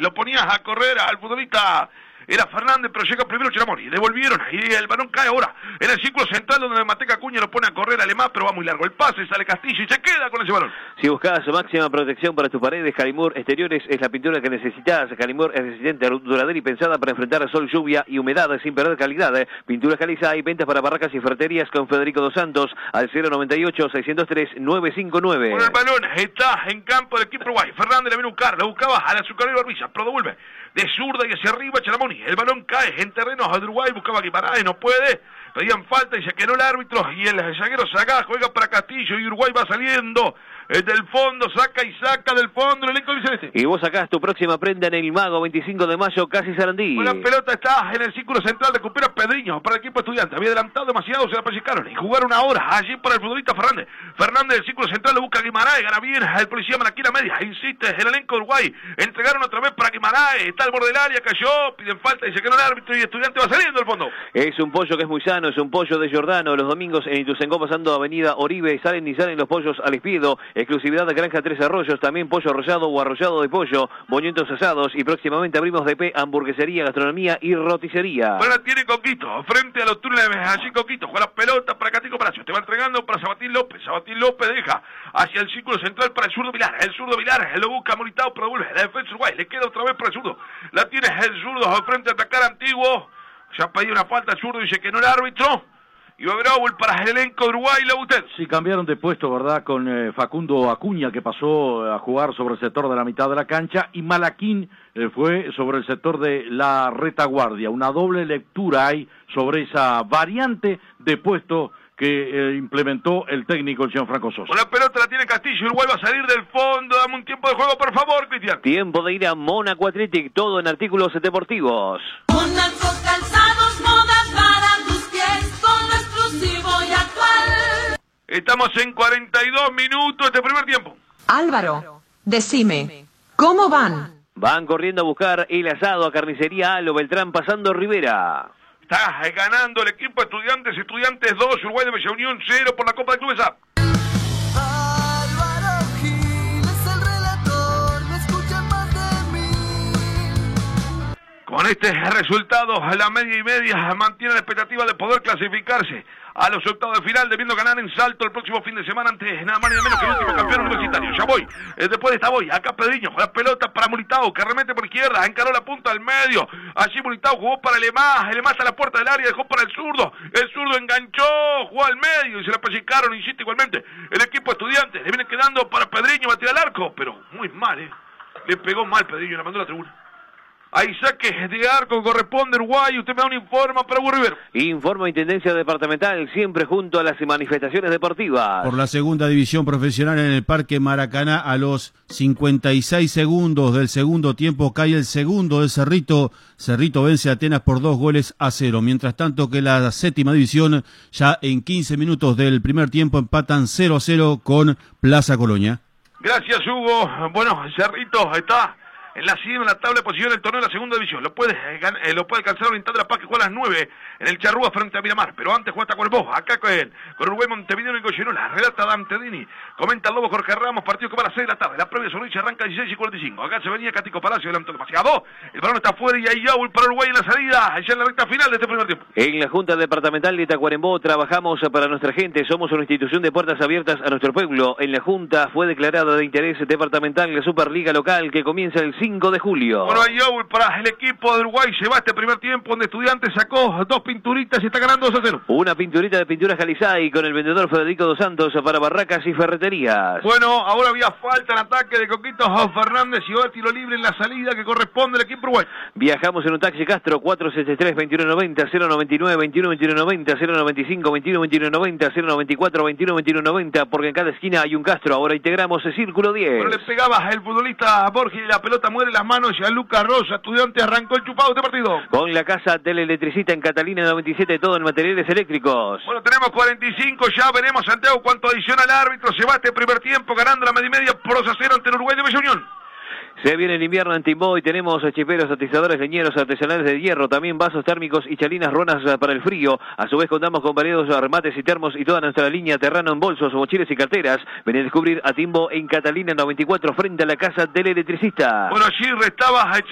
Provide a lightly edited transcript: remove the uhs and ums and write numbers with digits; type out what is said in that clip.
lo ponías a correr al futbolista. Era Fernández, pero llega primero Charamoni. Devolvieron y el balón cae ahora en el círculo central donde Mateca Acuña lo pone a correr a Alemán, pero va muy largo. El pase, sale Castillo y se queda con ese balón. Si buscas máxima protección para tus paredes, Calimur Exteriores es la pintura que necesitas. Calimur es resistente, duradera y pensada para enfrentar sol, lluvia y humedad sin perder calidad. Pinturas Caliza y ventas para barracas y ferreterías con Federico Dos Santos al 098-603-959. Bueno, el balón está en campo del equipo Uruguay. Fernández le viene a buscar, lo buscaba al azucarero Barbilla, pero devuelve de zurda y hacia arriba Charamoni. El balón cae en terrenos de Uruguay, buscaba Guimaraes, no puede, pedían falta y se quedó el árbitro y el zaguero saca, juega para Castillo y Uruguay va saliendo del fondo, saca del fondo el elenco albiceleste. Y vos sacás tu próxima prenda en el Mago, 25 de mayo, casi Sarandí. La pelota está en el círculo central, recupera Pedriño para el equipo estudiante, había adelantado demasiado, se la pellizcaron y jugaron ahora allí para el futbolista Fernández. Fernández del círculo central lo busca Guimaraes, gana bien el policía Maraquina media, insiste el elenco de Uruguay, entregaron otra vez para Guimaraes, está al borde del área, cayó, piden falta y se quedó el árbitro y estudiante va saliendo del fondo. Es un pollo que es muy sano, es un pollo de Giordano, los domingos en Ituzaingó pasando avenida Oribe, salen los pollos al espiedo, exclusividad de Granja Tres Arroyos, también pollo arrollado o arrollado de pollo, boñuelos asados y próximamente abrimos DP, hamburguesería, gastronomía y roticería. Ahora tiene Coquito, frente a los túneles, allí Coquito, juega la pelota para Catico Palacio, te va entregando para Sabatín López deja hacia el círculo central para el zurdo Vilar, lo busca Molitao, pero vuelve, la defensa Uruguay, le queda otra vez para el zurdo, la tiene el zurdo frente a atacar Antiguo, ya pidió una falta el zurdo, dice que no el árbitro. Y va a haber Owl para el elenco de Uruguay, ¿lo usted? Sí, cambiaron de puesto, ¿verdad? Con Facundo Acuña, que pasó a jugar sobre el sector de la mitad de la cancha, y Malaquín fue sobre el sector de la retaguardia. Una doble lectura hay sobre esa variante de puesto que implementó el técnico, el señor Franco Sosa. Con la pelota la tiene Castillo, Uruguay va a salir del fondo, dame un tiempo de juego, por favor, Cristian. Tiempo de ir a Mónaco Athletic, todo en artículos deportivos. Mónaco Calzados, moda para tus pies, con lo exclusivo y actual. Estamos en 42 minutos de primer tiempo. Álvaro, decime, ¿cómo van? Van corriendo a buscar el asado a Carnicería Alo Beltrán pasando Rivera. Está ganando el equipo Estudiantes 2, Uruguay de Bella Unión 0 por la Copa de Clubes A. Álvaro Gil es el relator, no escuchen más de mí. Con este resultado, la media y media mantiene la expectativa de poder clasificarse a los octavos de final, debiendo ganar en Salto el próximo fin de semana ante nada más ni nada menos que el último campeón universitario. Ya voy, después de esta voy, acá Pedriño, la pelota para Molitao, que remete por izquierda, encaró la punta al medio, allí Molitao jugó para Alemán está a la puerta del área, dejó para el zurdo enganchó, jugó al medio y se la pellizcaron, insiste igualmente, el equipo estudiante, le viene quedando para Pedriño, va a tirar al arco, pero muy mal, le pegó mal Pedriño, la mandó a la tribuna. Hay saques de arco, corresponde Uruguay, usted me da un informe para Hugo Rivero. Informa Intendencia Departamental, siempre junto a las manifestaciones deportivas. Por la segunda división profesional en el Parque Maracaná, a los 56 segundos del segundo tiempo cae el segundo de Cerrito. Cerrito vence a Atenas por 2-0. Mientras tanto que la séptima división, ya en 15 minutos del primer tiempo, empatan 0-0 con Plaza Colonia. Gracias, Hugo. Bueno, Cerrito está en la cima, en la tabla de posición del torneo de la segunda división. Lo puede alcanzar Oriental de la Paz, que juega a las 9 en el Charrúa frente a Miramar. Pero antes juega hasta Cuervo, acá con Uruguay, Montevideo y Goyenola. Relata Dante Dini. Comenta el Lobo Jorge Ramos, partido que va a las 6 de la tarde. La previa Sonrisa arranca a 16:45. Acá se venía Catico Palacio, adelantó demasiado. El balón está afuera y hay Yaul para Uruguay en la salida, allá en la recta final de este primer tiempo. En la Junta Departamental de Tacuarembó trabajamos para nuestra gente. Somos una institución de puertas abiertas a nuestro pueblo. En la Junta fue declarada de interés departamental la Superliga Local, que comienza el 5 de julio. Bueno, hay Yaul para el equipo de Uruguay. Se va este primer tiempo donde Estudiantes sacó 2 pinturitas y está ganando 2-0. Una pinturita de Pinturas Calizay con el vendedor Federico Dos Santos para barracas y ferreterías. Bueno, ahora había falta en ataque de Coquito Fernández y ahora tiro libre en la salida que corresponde al equipo Uruguay. Viajamos en un taxi Castro 473-2190, 099-21-2190, 095-21-2190, 094-21-2190, porque en cada esquina hay un Castro. Ahora integramos el círculo 10. Pero le pegaba el futbolista Borges y la pelota muere en las manos y a Lucas Rosa. Estudiantes arrancó el chupado de este partido. Con la casa del electricista en Catalina 97, todo en materiales eléctricos. Bueno, tenemos 45, ya veremos, Santiago, cuánto adiciona el árbitro. Se va este primer tiempo ganando la media y media por 2-0 ante el Uruguay de Bella Unión. Se viene el invierno en Timbó y tenemos chiperos, atizadores, leñeros, artesanales de hierro, también vasos térmicos y chalinas ruanas para el frío. A su vez contamos con variados remates y termos y toda nuestra línea Terrano en bolsos, mochiles y carteras. Ven a descubrir a Timbó en Catalina 94 frente a la casa del electricista. Bueno, allí restaba